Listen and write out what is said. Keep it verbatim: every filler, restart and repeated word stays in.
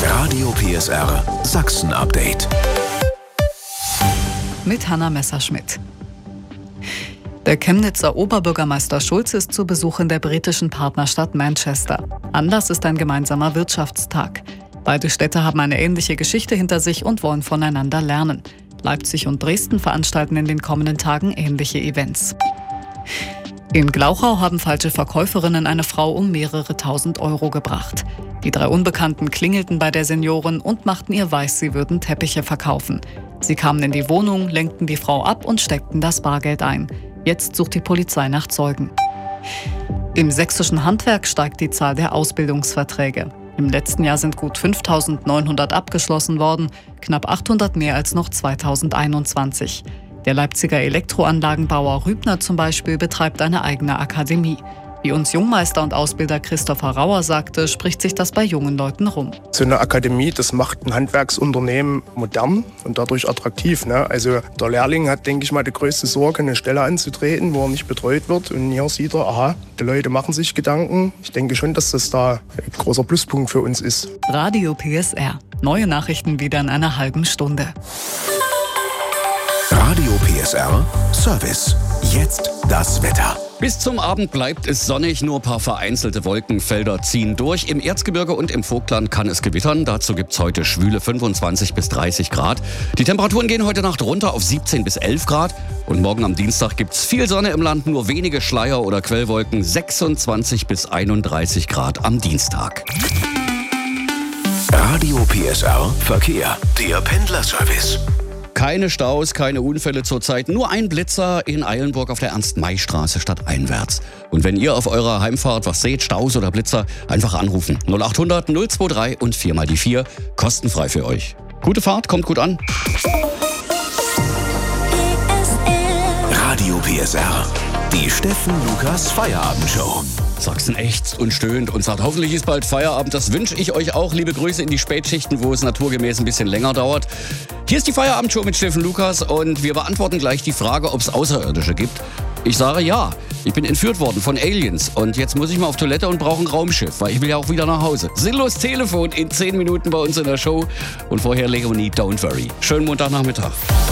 Radio P S R Sachsen Update. Mit Hanna Messerschmidt. Der Chemnitzer Oberbürgermeister Schulz ist zu Besuch in der britischen Partnerstadt Manchester. Anlass ist ein gemeinsamer Wirtschaftstag. Beide Städte haben eine ähnliche Geschichte hinter sich und wollen voneinander lernen. Leipzig und Dresden veranstalten in den kommenden Tagen ähnliche Events. In Glauchau haben falsche Verkäuferinnen eine Frau um mehrere tausend Euro gebracht. Die drei Unbekannten klingelten bei der Seniorin und machten ihr weiß, sie würden Teppiche verkaufen. Sie kamen in die Wohnung, lenkten die Frau ab und steckten das Bargeld ein. Jetzt sucht die Polizei nach Zeugen. Im sächsischen Handwerk steigt die Zahl der Ausbildungsverträge. Im letzten Jahr sind gut fünftausendneunhundert abgeschlossen worden, knapp achthundert mehr als noch zweitausendeinundzwanzig. Der Leipziger Elektroanlagenbauer Rübner zum Beispiel betreibt eine eigene Akademie. Wie uns Jungmeister und Ausbilder Christopher Rauer sagte, spricht sich das bei jungen Leuten rum. So eine Akademie, das macht ein Handwerksunternehmen modern und dadurch attraktiv. Ne? Also der Lehrling hat, denke ich mal, die größte Sorge, eine Stelle anzutreten, wo er nicht betreut wird. Und hier sieht er, aha, die Leute machen sich Gedanken. Ich denke schon, dass das da ein großer Pluspunkt für uns ist. Radio P S R. Neue Nachrichten wieder in einer halben Stunde. Radio P S R Service. Jetzt das Wetter. Bis zum Abend bleibt es sonnig, nur ein paar vereinzelte Wolkenfelder ziehen durch. Im Erzgebirge und im Vogtland kann es gewittern. Dazu gibt es heute schwüle fünfundzwanzig bis dreißig Grad. Die Temperaturen gehen heute Nacht runter auf siebzehn bis elf Grad. Und morgen am Dienstag gibt es viel Sonne im Land, nur wenige Schleier- oder Quellwolken. sechsundzwanzig bis einunddreißig Grad am Dienstag. Radio P S R Verkehr. Der Pendlerservice. Keine Staus, keine Unfälle zurzeit, nur ein Blitzer in Eilenburg auf der Ernst-May-Straße stadteinwärts. Und wenn ihr auf eurer Heimfahrt was seht, Staus oder Blitzer, einfach anrufen. null achthundert null drei und vier mal die vier, kostenfrei für euch. Gute Fahrt, kommt gut an. Radio P S R. Die Steffen Lukas Feierabendshow. Sachsen ächzt und stöhnt und sagt, hoffentlich ist bald Feierabend. Das wünsche ich euch auch. Liebe Grüße in die Spätschichten, wo es naturgemäß ein bisschen länger dauert. Hier ist die Feierabendshow mit Steffen Lukas und wir beantworten gleich die Frage, ob es Außerirdische gibt. Ich sage ja. Ich bin entführt worden von Aliens und jetzt muss ich mal auf Toilette und brauche ein Raumschiff, weil ich will ja auch wieder nach Hause. Sinnlos Telefon in zehn Minuten bei uns in der Show und vorher Leonie, Don't Worry. Schönen Montagnachmittag.